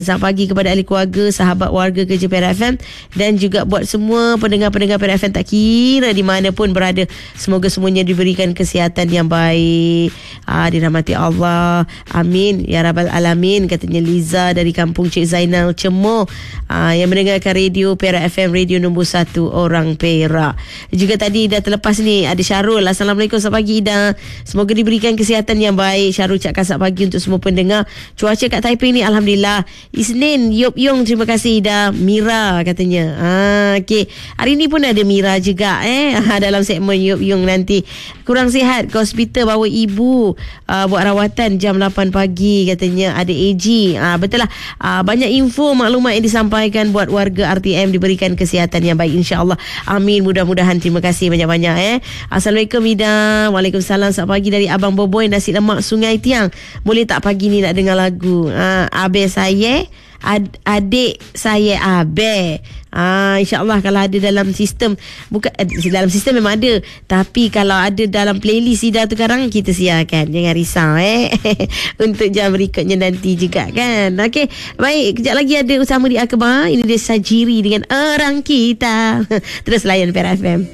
Selamat pagi kepada ahli keluarga, sahabat warga kerja Perak FM dan juga buat semua pendengar-pendengar Perak FM tak kira di mana pun berada. Semoga semuanya diberikan kesihatan yang baik, dirahmati Allah. Amin ya rabbal alamin, katanya Liza dari kampung Cik Zainal Cemoh, yang mendengarkan radio Perak FM, radio nombor 1 orang Perak. Juga tadi dah terlepas ni ada Syarul. Assalamualaikum, selamat pagi Ida. Semoga diberikan kesihatan yang baik. Syarul ucapkan selamat pagi untuk semua pendengar. Cuaca kat Taiping ni alhamdulillah Isnin. Yop Yung, terima kasih Ida. Mira katanya. Okey. Hari ni pun ada Mira juga dalam segmen Yop Yung nanti. Kurang sihat ke hospital, bawa ibu buat rawatan jam 8 pagi katanya. Ada AG. Betul lah. Banyak info maklumat yang disampaikan buat warga RTM, diberikan kesihatan yang baik insya-Allah. Amin, mudah-mudahan. Terima kasih banyak-banyak. Assalamualaikum Ida. Waalaikumsalam. Selamat pagi dari Abang Boboy, nasi lemak Sungai Tiang. Boleh tak pagi ni nak dengar lagu Abe saya, adik saya Abe. InsyaAllah kalau ada dalam sistem, bukan dalam sistem memang ada, tapi kalau ada dalam playlist Ida tu sekarang, kita siarkan. Jangan risau untuk jam berikutnya nanti juga kan. Okey, baik, kejap lagi ada Usama di Akbar. Ini dia Sajiri dengan Orang Kita. Terus layan Perak FM.